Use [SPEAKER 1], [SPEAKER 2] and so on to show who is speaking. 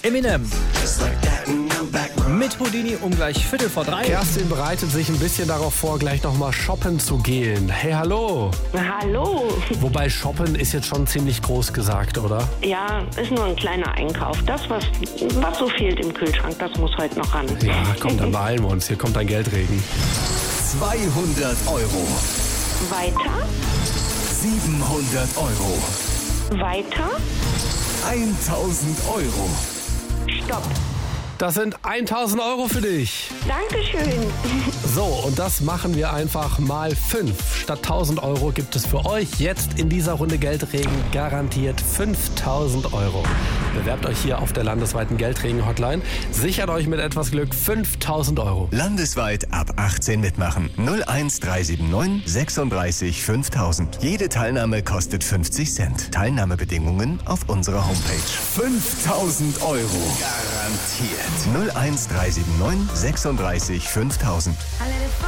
[SPEAKER 1] Eminem mit Houdini um gleich 2:45.
[SPEAKER 2] Kerstin bereitet sich ein bisschen darauf vor, gleich nochmal shoppen zu gehen. Hey, hallo.
[SPEAKER 3] Hallo.
[SPEAKER 2] Wobei shoppen ist jetzt schon ziemlich groß gesagt, oder?
[SPEAKER 3] Ja, ist nur ein kleiner Einkauf. Das, was so fehlt im Kühlschrank, das muss heute noch ran.
[SPEAKER 2] Ja, komm, dann beeilen wir uns. Hier kommt ein Geldregen.
[SPEAKER 4] 200 Euro.
[SPEAKER 3] Weiter,
[SPEAKER 4] 700 Euro.
[SPEAKER 3] weiter,
[SPEAKER 4] 1000 Euro.
[SPEAKER 3] stopp.
[SPEAKER 2] Das sind 1000 Euro für dich.
[SPEAKER 3] Dankeschön.
[SPEAKER 2] So, und das machen wir einfach mal 5. Statt 1000 Euro gibt es für euch jetzt in dieser Runde Geldregen garantiert 5000 Euro. Bewerbt euch hier auf der landesweiten Geldregen-Hotline. Sichert euch mit etwas Glück 5000 Euro.
[SPEAKER 4] Landesweit ab 18 mitmachen. 01379 36 5000. Jede Teilnahme kostet 50 Cent. Teilnahmebedingungen auf unserer Homepage. 5000 Euro. Garantiert. 01379 36 5000.